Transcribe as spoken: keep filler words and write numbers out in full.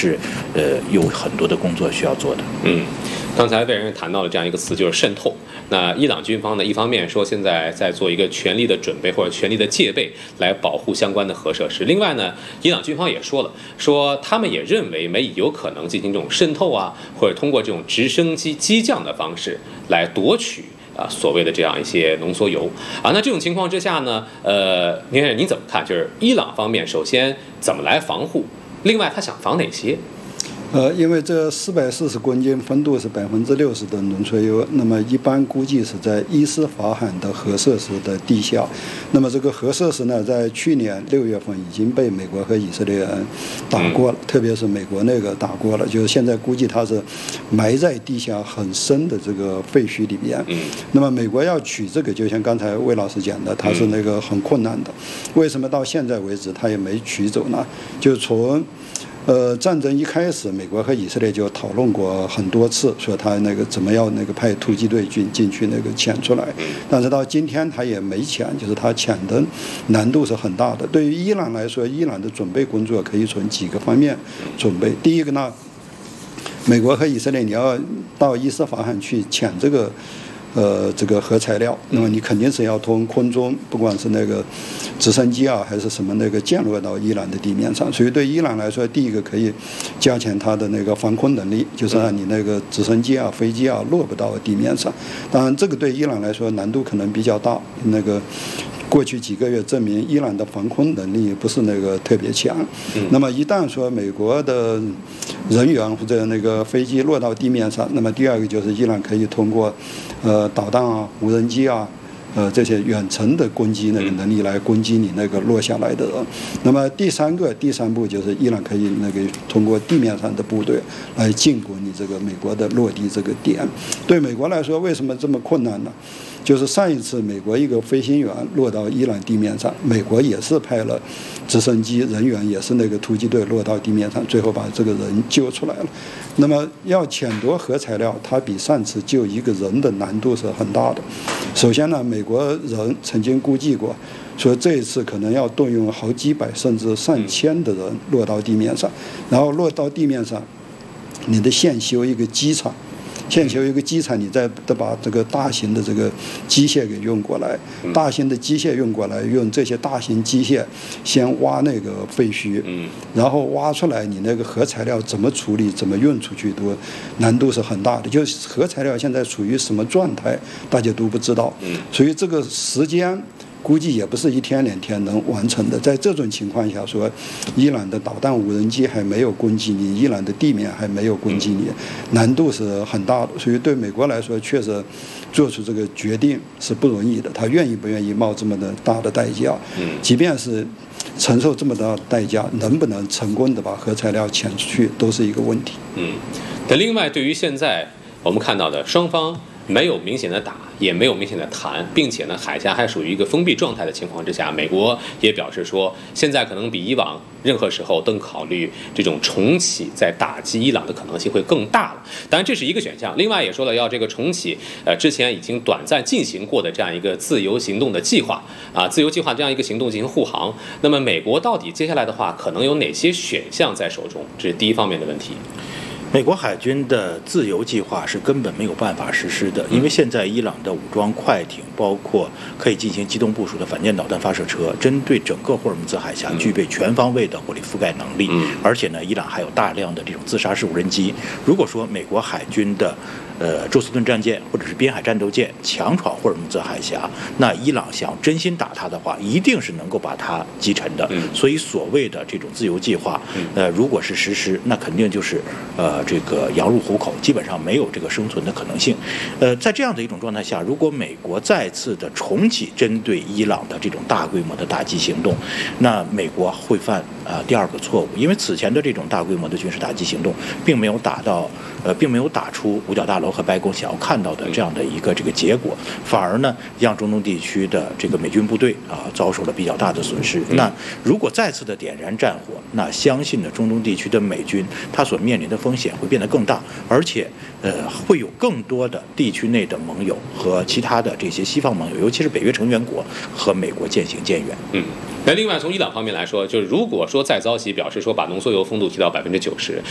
是呃有很多的工作需要做的。 嗯，刚才魏人谈到了这样一个词，就是渗透。那伊朗军方呢，一方面说现在在做一个全力的准备或者全力的戒备来保护相关的核设施，另外呢，伊朗军方也说了，说他们也认为美以有可能进行这种渗透啊，或者通过这种直升机机降的方式来夺取啊所谓的这样一些浓缩铀啊。那这种情况之下呢，呃，您您怎么看？就是伊朗方面首先怎么来防护，另外他想防哪些？ 呃，因为这四百四十公斤分度是百分之六十的浓缩铀，那么一般估计是在伊斯法罕的核设施的地下。那么这个核设施呢，在去年六月份已经被美国和以色列人打过了，特别是美国那个打过了，就是现在估计它是埋在地下很深的这个废墟里边。那么美国要取这个，就像刚才魏老师讲的，它是那个很困难的。为什么到现在为止它也没取走呢？就从呃，战争一开始，美国和以色列就讨论过很多次，说他那个怎么样那个派突击队进进去那个潜出来，但是到今天他也没潜，就是他潜的难度是很大的。对于伊朗来说，伊朗的准备工作可以从几个方面准备。第一个呢，美国和以色列你要到伊斯法罕去潜这个。呃，这个核材料，那么你肯定是要从空中，不管是那个直升机啊，还是什么那个降落到伊朗的地面上。所以对伊朗来说，第一个可以加强它的那个防空能力，就是让你那个直升机啊、飞机啊落不到地面上。当然，这个对伊朗来说难度可能比较大。那个过去几个月证明，伊朗的防空能力不是那个特别强。那么一旦说美国的人员或者那个飞机落到地面上，那么第二个就是伊朗可以通过呃导弹啊、无人机啊。呃，这些远程的攻击那个能力来攻击你那个落下来的人。那么第三个、第三步就是伊朗可以那个通过地面上的部队来进攻你这个美国的落地这个点。对美国来说，为什么这么困难呢？就是上一次美国一个飞行员落到伊朗地面上，美国也是派了直升机人员，也是那个突击队落到地面上，最后把这个人救出来了。那么要抢夺核材料，它比上次救一个人的难度是很大的。首先呢，美国人曾经估计过，说这一次可能要动用好几百甚至上千的人落到地面上，然后落到地面上，你得先修一个机场。先修一个机场，你再得把这个大型的这个机械给用过来，大型的机械用过来，用这些大型机械先挖那个废墟，然后挖出来，你那个核材料怎么处理，怎么运出去，都难度是很大的。就是核材料现在处于什么状态，大家都不知道，所以这个时间估计也不是一天两天能完成的。在这种情况下说，伊朗的导弹无人机还没有攻击你，伊朗的地面还没有攻击你，难度是很大的。所以对美国来说，确实做出这个决定是不容易的。他愿意不愿意冒这么的大的代价？即便是承受这么大的代价，能不能成功的把核材料潜出去，都是一个问题。 嗯，但另外，对于现在我们看到的双方没有明显的打，也没有明显的谈，并且呢，海峡还属于一个封闭状态的情况之下，美国也表示说，现在可能比以往任何时候都考虑这种重启在打击伊朗的可能性会更大了。当然，这是一个选项。另外也说了，要这个重启呃之前已经短暂进行过的这样一个自由行动的计划啊，自由计划这样一个行动进行护航。那么美国到底接下来的话，可能有哪些选项在手中？这是第一方面的问题。 美国海军的自由计划是根本没有办法实施的，因为现在伊朗的武装快艇，包括可以进行机动部署的反舰导弹发射车，针对整个霍尔木兹海峡具备全方位的火力覆盖能力。而且呢，伊朗还有大量的这种自杀式无人机。如果说美国海军的呃宙斯盾战舰或者是滨海战斗舰强闯霍尔木兹海峡，那伊朗想真心打它的话，一定是能够把它击沉的。所以所谓的这种自由计划，呃，如果是实施，那肯定就是呃这个羊入虎口，基本上没有这个生存的可能性。呃，在这样的一种状态下，如果美国再次的重启针对伊朗的这种大规模的打击行动，那美国会犯啊、呃、第二个错误，因为此前的这种大规模的军事打击行动，并没有打到呃，并没有打出五角大楼和白宫想要看到的这样的一个这个结果，反而呢，让中东地区的这个美军部队啊遭受了比较大的损失。那如果再次的点燃战火，那相信呢，中东地区的美军他所面临的风险会变得更大，而且呃，会有更多的地区内的盟友和其他的这些西方盟友，尤其是北约成员国和美国渐行渐远。 嗯。那另外从伊朗方面来说，就是如果说再遭袭，表示说把浓缩铀丰度提到百分之九十，